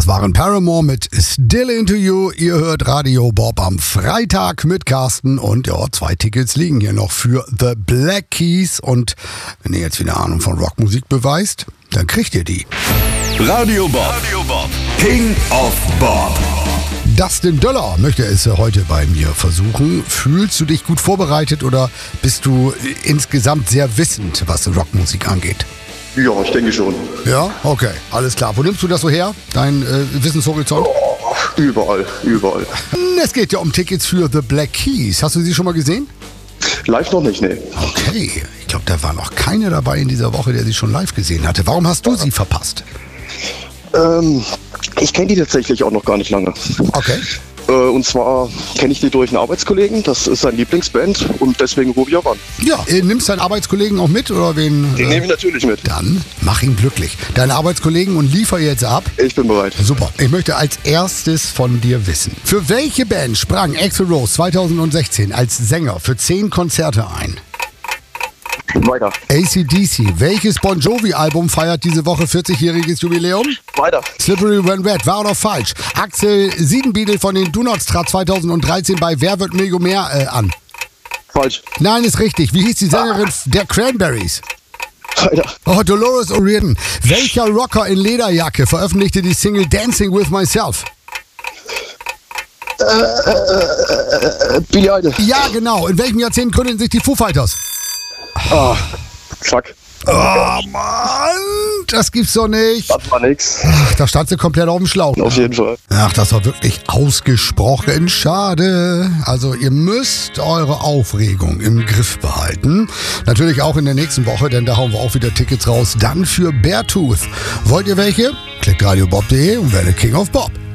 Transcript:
waren Paramore mit Still Into You. Ihr hört Radio Bob am Freitag mit Carsten und ja, 2 Tickets liegen hier noch für The Black Keys. Und wenn ihr jetzt wieder Ahnung von Rockmusik beweist, dann kriegt ihr die. Radio Bob, King of Bob. Dustin Döller möchte es heute bei mir versuchen. Fühlst du dich gut vorbereitet oder bist du insgesamt sehr wissend, was Rockmusik angeht? Ja, ich denke schon. Ja, okay, alles klar. Wo nimmst du das so her, dein Wissenshorizont? Oh, überall. Es geht ja um Tickets für The Black Keys. Hast du sie schon mal gesehen? Live noch nicht, ne. Okay, ich glaube, da war noch keiner dabei in dieser Woche, der sie schon live gesehen hatte. Warum hast du sie verpasst? Ich kenne die tatsächlich auch noch gar nicht lange. Okay. Und zwar kenne ich die durch einen Arbeitskollegen, das ist sein Lieblingsband und deswegen rufe ich auch an. Ja, nimmst deinen Arbeitskollegen auch mit oder wen? Den nehme ich natürlich mit. Dann mach ihn glücklich. Deine Arbeitskollegen und liefer jetzt ab. Ich bin bereit. Super. Ich möchte als erstes von dir wissen, für welche Band sprang Axl Rose 2016 als Sänger für 10 Konzerte ein? Weiter. AC/DC. Welches Bon Jovi-Album feiert diese Woche 40-jähriges Jubiläum? Weiter. Slippery When Wet. Wahr oder falsch? Axel Siedenbiedel von den Donuts trat 2013 bei Wer wird Millionär an? Falsch. Nein, ist richtig. Wie hieß die Sängerin der Cranberries? Weiter. Oh, Dolores O'Riordan. Welcher Rocker in Lederjacke veröffentlichte die Single Dancing With Myself? Billy Idol. Ja, genau. In welchem Jahrzehnt gründeten sich die Foo Fighters? Fuck. Oh, Mann. Das gibt's doch nicht. Das war nix. Ach, da stand sie komplett auf dem Schlauch. Auf jeden Fall. Ach, das war wirklich ausgesprochen schade. Also ihr müsst eure Aufregung im Griff behalten. Natürlich auch in der nächsten Woche, denn da hauen wir auch wieder Tickets raus. Dann für Beartooth. Wollt ihr welche? Klickt radiobob.de und werdet King of Bob.